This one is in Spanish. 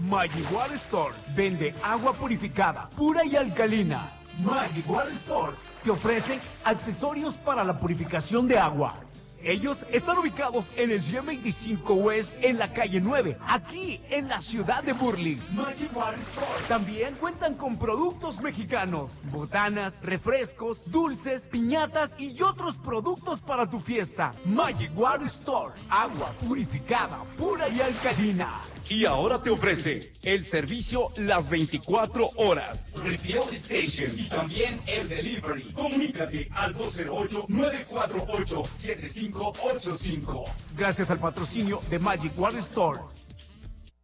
Magic Water Store vende agua purificada, pura y alcalina. Magic Water Store te ofrece accesorios para la purificación de agua. Ellos están ubicados en el 125 West, en la calle 9, aquí en la ciudad de Burley. Magic Water Store. También cuentan con productos mexicanos, botanas, refrescos, dulces, piñatas y otros productos para tu fiesta. Magic Water Store, agua purificada, pura y alcalina. Y ahora te ofrece el servicio las 24 horas. Refill Station y también el delivery. Comunícate al 208-948-7585. Gracias al patrocinio de Magic Water Store.